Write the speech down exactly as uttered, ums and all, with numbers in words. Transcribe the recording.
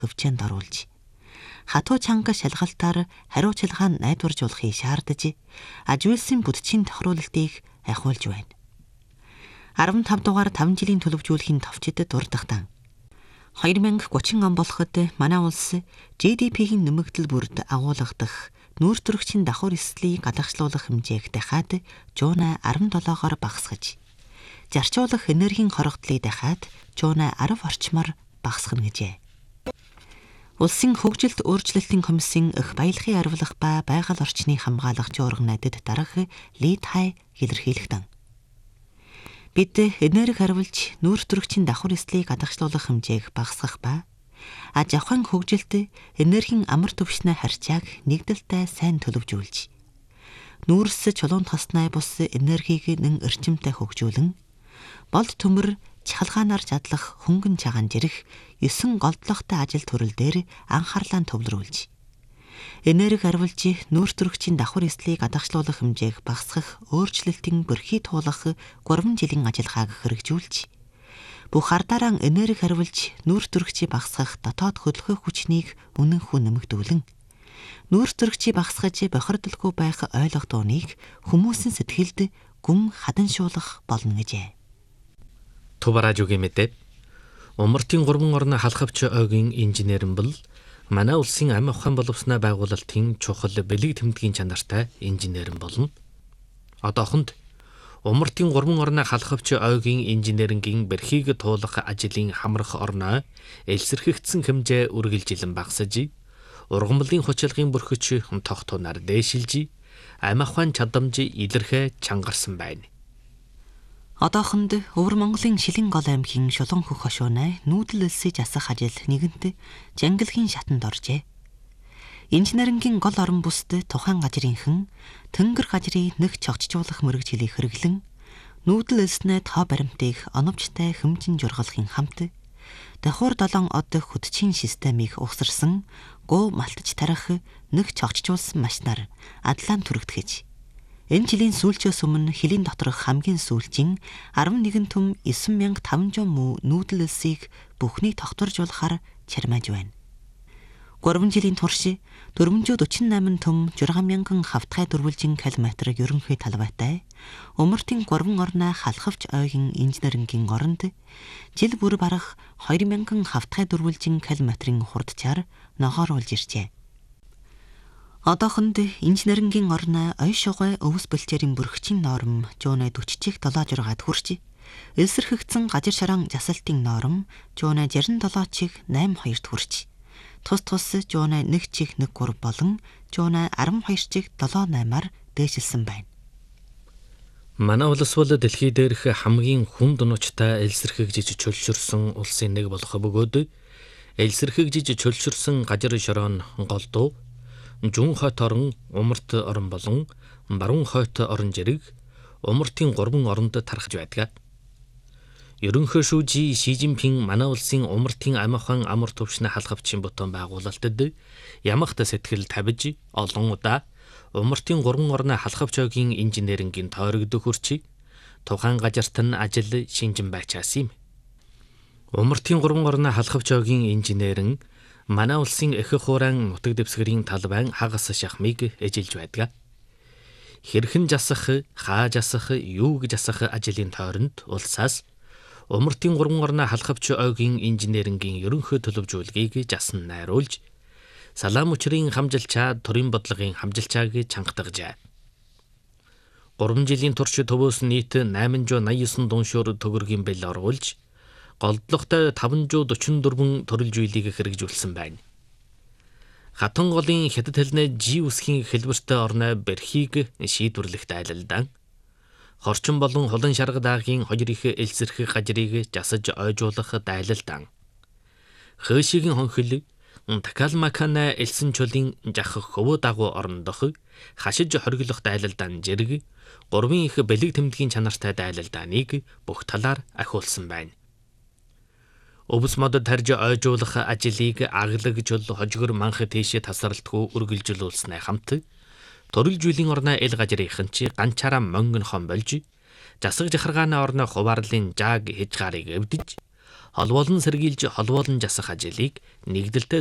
өвчөөнд оруулж хатуу чанга шалгалтаар хариуцлагаа найдваржуулахыг шаардаж Ажуулсан бүдчийн тохируулалтыг ахиулж байна. арван тав дугаар таван жилийн төлөвжүүлэхийн товчид дурдахтан хоёр мянга гучин он болоход манай улс Жи Ди Пи-ийн нэмэгдэл бүрд агуулгадах нүүр төрөгчийн давхар эслийг гадагшлуулах хэмжээг дахиад жуунаа арван долоогоор багасгаж, зарчуулах энергийн хорогдлыг дахиад жуунаа арав орчмоор багасгана гэжээ. Улсын хөгжилт өөрчлөлтийн комиссийн эх баялагын арвилах ба байгаль орчныг хамгаалах жуурга найдад дарга Ли Тай илэрхийлэгдэн. Бид энерги хариулж нүүр төрөгчийн давхар эслийг гадагшлуулах хэмжээг багасгах ба аж ахуйн хөгжилд энергийн амар түвшний харьцааг нэгдэлтэй сайн төлөвжүүлж, нүүрс чулуун тоснай бус энергийг нэн эрчимтэй хөгжүүлэн, болд төмөр чахалгаанаар задлах хөнгөн чагаан жирэх есөн голдлогтой ажил төрөл дээр анхаарлаа төвлөрүүлж, энерги хариулж нүүр төрөгчийн давхар эслийг гадагшлуулах хэмжээг багасгах өөрчлөлтийн бөрхий туулах гурван жилийн ажиллагааг хэрэгжүүлж, бүх ардараа энерги хариулж нүүр төрөгчийг багасгах дотоод хөдөлгөөн хүчнийг үнэнхүү нэмэгдүүлэн, нүүр төрөгчийг багасгаж бохирдолгүй байх ойлгодооныг хүмүүсийн сэтгэлд гүн хаданшуулах болно гэжээ. Тубаражугийн мэдээ. Умартын гурван орны халхавч ойгийн инженерэн бол манай улсын амь ухаан боловсноо байгуулалтын чухал бэлэг тэмдгийн чанартай инженерэн болно. Одоохонд Умартын гурван орны халхавч ойгийн инженерингийн бэрхийг туулах ажлын хамрах орноо элсэрхэгдсэн хэмжээ үргэлжилэн багасж, ургамлын хүчилгын бүрхэж тогтунаар дээшилж, амь ухаан чадамж илэрхэ чангарсан байна. Одоохонд Өвөр Монголын Шилэн гол аймгийн Шулуун хөх хошуунай нүүдэл элсэж асах ажил нэгэнт жангилгийн шатанд оржээ. Инженерингийн гол орон бүсд тухайн газрынхан тэнгэр газрыг нэг чогчжуулах мэрэгжлийг хэрэглэн нүүдэл элснээ тоо баримтыг оновчтой хэмжин жургалахын хамт давхар долоон од хөдчийн системийг угсарсан гоо малтаж тарих нэг чогчжуулсан машинаар адлаан түрэгдэхэж, энэ жилийн сүүлчээс өмнө хилийн доторх хамгийн сүүлчийн арван нэгэн түм девять мянга тавнжаа муу нүүдэл элсийг бүхнийг тогтворжуулахаар чармааж байна. гурван жилийн турш дөрвөн дөрвөн восемь түм шесть мянган хавтгай дөрвөлжин километр ерөнхий талбайтай Умартын гурван орны халхавч ойгийн инженерингийн оронд жил бүр барах хоёр мянган хавтгай дөрвөлжин километрийн хурдчаар ногооруулж иржээ. Одоохонд инженерингийн орны ой шугай өвс бэлчээрийн бүрхчийн норм жуунаа дөрвөлжих жилд хүрч, элсэрхэгдсэн газар шаран засалтын норм жуунаа шестьдесят семь чих найман хоёрт хүрч, тус тус жуунаа нэг чих нэг гурав болон жуунаа арван хоёр чих седем восемь-аар дээшилсэн байна. Манай улс бол дэлхий дээрх хамгийн хүнд нуучтай элсэрхэгжиж чөлшөрсөн улсын нэг болох бөгөөд элсэрхэгжиж чөлшөрсөн газар шороон голдуу Жун хойт орон, Умарт орон болон Баруун хойт орон жирэг Умартын гурван оронд тархаж байдаг. Ерөнхий шүүжи Ши Жинпин манай улсын Умартын амь ухаан амар түвшний халхавчийн бутан байгуулалтад ямагт сэтгэл тавьж олон удаа Умартын гурван орны халхавч ойгийн инженерингийн тойрогдох хүрч тухайн газарт нь ажил шинжин байчаас юм. Умартын гурван орны халхавч ойгийн инженерэн манай улсын эх хуурайн нутаг дэвсгэрийн талбайн хагас шахмыг эжилж байдаг. Хэрхэн жасах, хааж асах, юу гэж асах ажлын тойронд улсаас Умартын гурван орны халхавч ойгийн инженерингийн ерөнхий төлөвжүүлгийг жасан найруулж, салаам учрын хамжилчаа төрийн бодлогын хамжилчааг чангатгажээ. гурван жилийн турш төвөөс нийт найман сая восемьдесят девять дүншуур төгрөгийн бэл оруулж, голдлоготой таван сая дөрвөн дөрвөн төрөл зүйлийг хэрэгжүүлсэн байна. Хатан голын хятад хэлний Жи үсгийн хэлбэртэй орны бэрхийг шийдвэрлэхт айлалдан, хорчин болон хулан шарга даагийн хоёр их элсэрхэх газрыг жасаж ойжуулах дайлалдан, хөөшигийн хонхил Такалмакана элсэн чулын жах хөвөө дагуу орндох хашиж хориглох дайлалдан жирэг гурван их бэлэг тэмдгийн чанартай дайлалдааныг бүх талаар ахиулсан байна. Өвс модод тарж ойжуулах ажлыг аглагжул хожгор манх тийш тасралтгүй үргэлжлүүлснээ хамт төрөл жилийн орны эл газрынхан чи ганчаараа монгон хон болж засаг жахаргааны орны хуваарлын жааг хийж гарыг эвдэж холбоолон сэргийлж холбоолон жасах ажлыг нэгдэлтэй